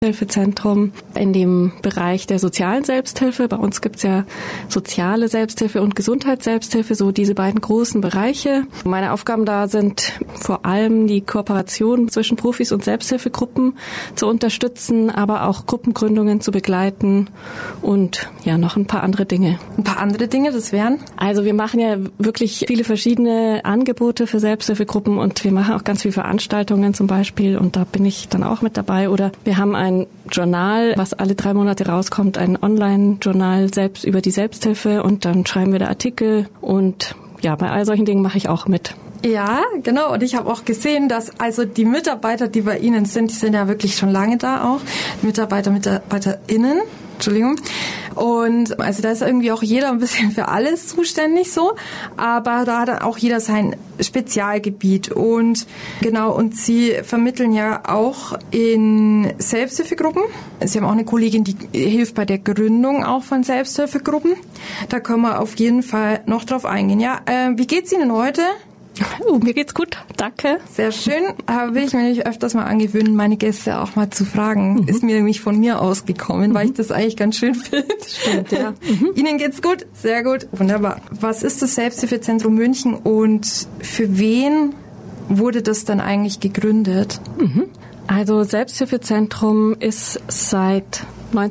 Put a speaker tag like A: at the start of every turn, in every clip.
A: Selbsthilfezentrum in dem Bereich der sozialen Selbsthilfe. Bei uns gibt's ja soziale Selbsthilfe und Gesundheitsselbsthilfe, so diese beiden großen Bereiche. Meine Aufgaben da sind vor allem die Kooperation zwischen Profis und Selbsthilfegruppen zu unterstützen, aber auch Gruppengründungen zu begleiten und ja, noch ein paar andere Dinge.
B: Ein paar andere Dinge, das wären?
A: Also wir machen ja wirklich viele verschiedene Angebote für Selbsthilfegruppen und wir machen auch ganz viele Veranstaltungen zum Beispiel und da bin ich dann auch mit dabei. Oder wir haben ein Journal, was alle 3 Monate rauskommt, ein Online-Journal selbst über die Selbsthilfe und dann schreiben wir da Artikel und ja, bei all solchen Dingen mache ich auch mit.
B: Ja, genau. Und ich habe auch gesehen, dass also die Mitarbeiter, die bei Ihnen sind, die sind ja wirklich schon lange da auch. MitarbeiterInnen. Entschuldigung. Und also da ist irgendwie auch jeder ein bisschen für alles zuständig so, aber da hat auch jeder sein Spezialgebiet und genau, und Sie vermitteln ja auch in Selbsthilfegruppen. Sie haben auch eine Kollegin, die hilft bei der Gründung auch von Selbsthilfegruppen. Da können wir auf jeden Fall noch drauf eingehen. Ja, wie geht's Ihnen heute?
A: Mir geht's gut, danke.
B: Sehr schön. Aber will ich mir nämlich öfters mal angewöhnen, meine Gäste auch mal zu fragen. Ist mir nämlich von mir ausgekommen, weil ich das eigentlich ganz schön finde.
A: Stimmt, ja.
B: Ihnen geht's gut? Sehr gut. Wunderbar. Was ist das Selbsthilfezentrum München und für wen wurde das dann eigentlich gegründet?
A: Also Selbsthilfezentrum ist seit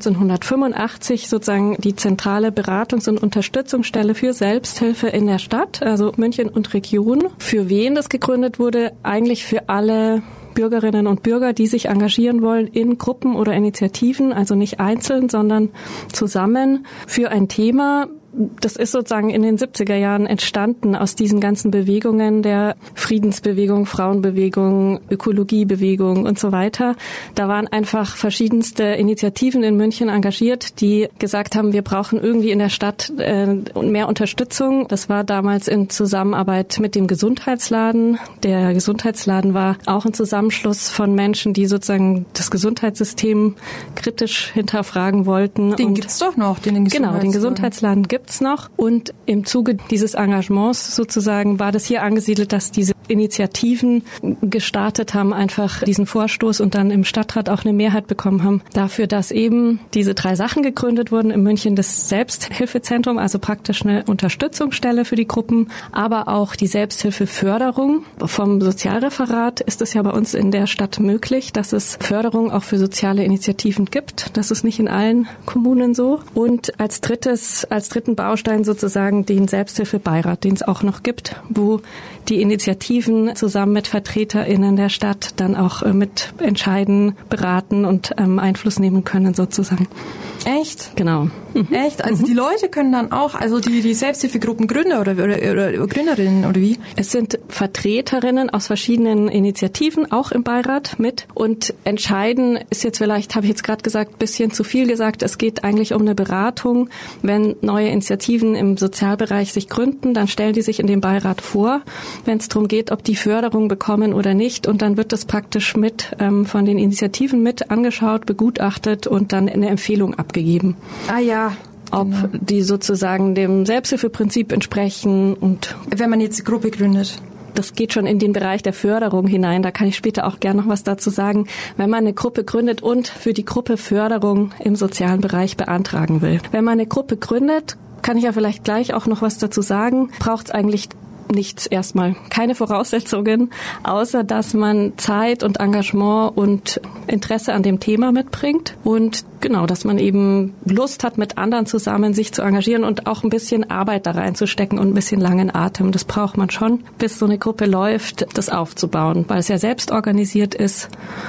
A: 1985 sozusagen die zentrale Beratungs- und Unterstützungsstelle für Selbsthilfe in der Stadt, also München und Region. Für wen das gegründet wurde? Eigentlich für alle Bürgerinnen und Bürger, die sich engagieren wollen in Gruppen oder Initiativen, also nicht einzeln, sondern zusammen für ein Thema. Das ist sozusagen in den 70er Jahren entstanden aus diesen ganzen Bewegungen der Friedensbewegung, Frauenbewegung, Ökologiebewegung und so weiter. Da waren einfach verschiedenste Initiativen in München engagiert, die gesagt haben, wir brauchen irgendwie in der Stadt mehr Unterstützung. Das war damals in Zusammenarbeit mit dem Gesundheitsladen. Der Gesundheitsladen war auch ein Zusammenschluss von Menschen, die sozusagen das Gesundheitssystem kritisch hinterfragen wollten.
B: Den gibt's doch noch, den
A: Gesundheitsladen. Genau, den Gesundheitsladen gibt's noch. Und im Zuge dieses Engagements sozusagen war das hier angesiedelt, dass diese Initiativen gestartet haben, einfach diesen Vorstoß und dann im Stadtrat auch eine Mehrheit bekommen haben dafür, dass eben diese 3 Sachen gegründet wurden. In München das Selbsthilfezentrum, also praktisch eine Unterstützungsstelle für die Gruppen, aber auch die Selbsthilfeförderung. Vom Sozialreferat ist es ja bei uns in der Stadt möglich, dass es Förderung auch für soziale Initiativen gibt. Das ist nicht in allen Kommunen so. Und als dritten Baustein sozusagen den Selbsthilfebeirat, den es auch noch gibt, wo die Initiativen zusammen mit VertreterInnen der Stadt dann auch mit entscheiden, beraten und Einfluss nehmen können sozusagen.
B: Echt?
A: Genau.
B: Echt? Also die Leute können dann auch, also die Selbsthilfegruppen Gründer oder Gründerinnen oder wie?
A: Es sind Vertreterinnen aus verschiedenen Initiativen auch im Beirat mit und entscheiden ist jetzt vielleicht, habe ich jetzt gerade gesagt, bisschen zu viel gesagt, es geht eigentlich um eine Beratung. Wenn neue Initiativen im Sozialbereich sich gründen, dann stellen die sich in den Beirat vor, wenn es darum geht, ob die Förderung bekommen oder nicht und dann wird das praktisch mit von den Initiativen mit angeschaut, begutachtet und dann eine Empfehlung abgegeben.
B: Ah ja.
A: Ob die sozusagen dem Selbsthilfeprinzip entsprechen und
B: wenn man jetzt eine Gruppe gründet.
A: Das geht schon in den Bereich der Förderung hinein. Da kann ich später auch gerne noch was dazu sagen. Wenn man eine Gruppe gründet und für die Gruppe Förderung im sozialen Bereich beantragen will. Wenn man eine Gruppe gründet, kann ich ja vielleicht gleich auch noch was dazu sagen, braucht es eigentlich nichts erstmal, keine Voraussetzungen, außer dass man Zeit und Engagement und Interesse an dem Thema mitbringt und genau, dass man eben Lust hat, mit anderen zusammen sich zu engagieren und auch ein bisschen Arbeit da reinzustecken und ein bisschen langen Atem. Das braucht man schon, bis so eine Gruppe läuft, das aufzubauen, weil es ja selbst organisiert ist.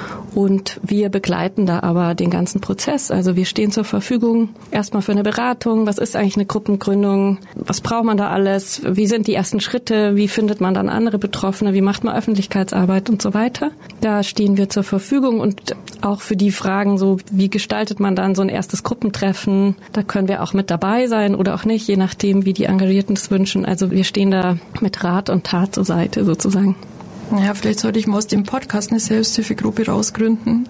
A: Und wir begleiten da aber den ganzen Prozess. Also wir stehen zur Verfügung erstmal für eine Beratung. Was ist eigentlich eine Gruppengründung? Was braucht man da alles? Wie sind die ersten Schritte? Wie findet man dann andere Betroffene? Wie macht man Öffentlichkeitsarbeit und so weiter? Da stehen wir zur Verfügung und auch für die Fragen so, wie gestaltet man dann so ein erstes Gruppentreffen? Da können wir auch mit dabei sein oder auch nicht, je nachdem, wie die Engagierten es wünschen. Also wir stehen da mit Rat und Tat zur Seite sozusagen.
B: Ja, vielleicht sollte ich mal aus dem Podcast eine Selbsthilfegruppe rausgründen.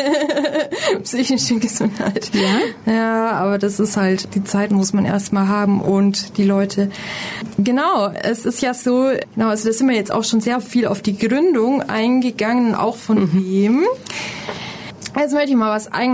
B: Psychische Gesundheit.
A: Ja?
B: Ja, aber das ist halt, die Zeit muss man erstmal haben und die Leute. Genau, es ist ja so, genau, also da sind wir jetzt auch schon sehr viel auf die Gründung eingegangen, auch von wem. Jetzt möchte ich mal was